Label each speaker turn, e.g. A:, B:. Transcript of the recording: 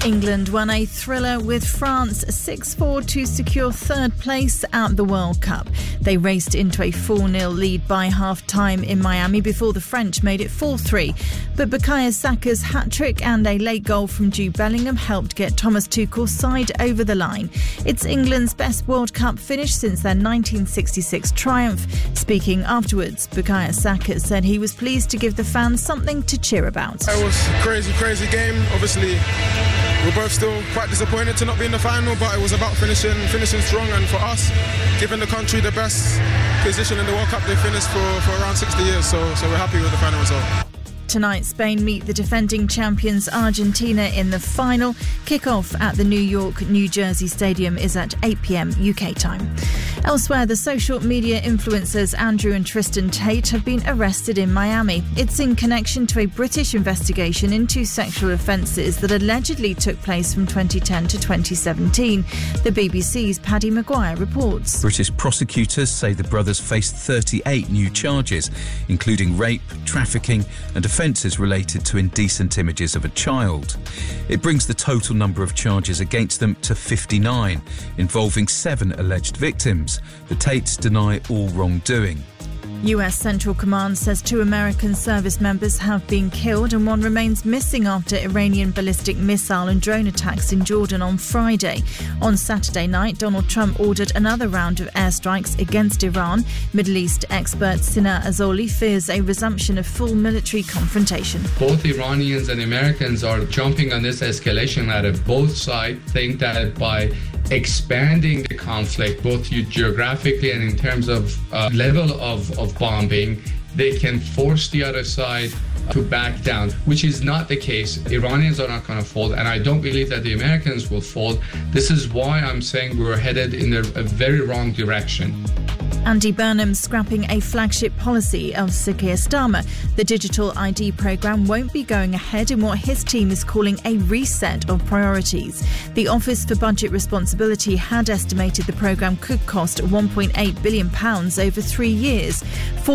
A: England won a thriller with France 6-4 to secure third place at the World Cup. They raced into a 4-0 lead by half-time in Miami before the French made it 4-3. But Bukayo Saka's hat-trick and a late goal from Jude Bellingham helped get Thomas Tuchel's side over the line. It's England's best World Cup finish since their 1966 triumph. Speaking afterwards, Bukayo Saka said he was pleased to give the fans something to cheer about.
B: It was a crazy game. Obviously, we're both still quite disappointed to not be in the final, but it was about finishing strong, and for us, giving the country the best position in the World Cup they finished for around 60 years, so we're happy with the final result.
A: Tonight, Spain meet the defending champions Argentina in the final. Kick-off at the New York-New Jersey Stadium is at 8 p.m. UK time. Elsewhere, the social media influencers Andrew and Tristan Tate have been arrested in Miami. It's in connection to a British investigation into sexual offences that allegedly took place from 2010 to 2017. The BBC's Paddy Maguire reports.
C: British prosecutors say the brothers faced 38 new charges, including rape, trafficking and offences related to indecent images of a child. It brings the total number of charges against them to 59, involving 7 alleged victims. The Tates deny all wrongdoing.
A: US Central Command says 2 American service members have been killed and 1 remains missing after Iranian ballistic missile and drone attacks in Jordan on Friday. On Saturday night, Donald Trump ordered another round of airstrikes against Iran. Middle East expert Sina Azoli fears a resumption of full military confrontation.
D: Both Iranians and Americans are jumping on this escalation ladder. Both sides think that by expanding the conflict, both geographically and in terms of level of bombing, they can force the other side to back down, which is not the case. Iranians are not going to fold, and I don't believe that the Americans will fold. This is why I'm saying we're headed in a very wrong direction.
A: Andy Burnham scrapping a flagship policy of Sir Keir Starmer. The digital ID programme won't be going ahead in what his team is calling a reset of priorities. The Office for Budget Responsibility had estimated the programme could cost £1.8 billion over 3 years.